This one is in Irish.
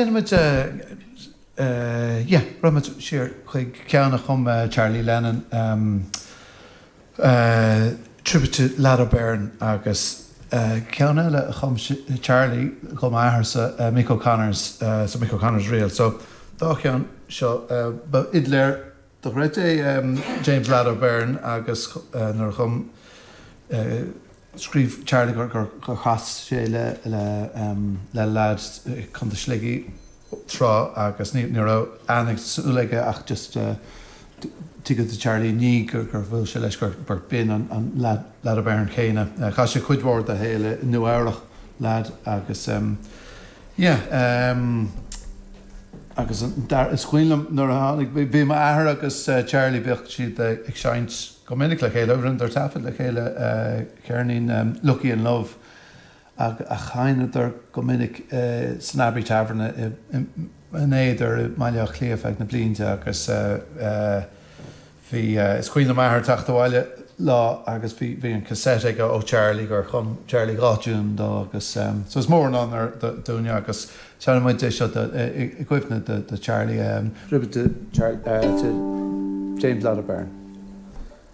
déanamid ruid siar chuig ceanna chum Charlie Lennon tribute to Lada Byrne agus ceanna le chum Charlie chum áthirsa Mick O'Connor's so Mick O'Connor's real. So dá ceann seo ba idléir do réit James Lada Byrne agus nar chum scríb Charlie gur chas sé le lad chun de sligi trá agus ní rá annig súlaige ach just tuigad de Charlie ní gur bhfuil se leis gur bin an Lada Byrne chéine. Cha sé chuidhór a héile nuairach lad agus agus is chuilm nar hánig bí mar ahar agus Charlie becht siad ag seint go minic le chéile rin ar tafod le chéile cearnín Lucky in Love a chaine ar go minic Snabby Taverne in éidir maileach cléomh ag na blianta agus bhí is chuoine maithar taachtaháile lá agus bhí an cassette ag ó Charlie gur chun Charlie gáitiún dá agus so is mór an ar dúine agus seanna muid é seo i gcuimhne de Charlie ribbe to James Lada Byrne.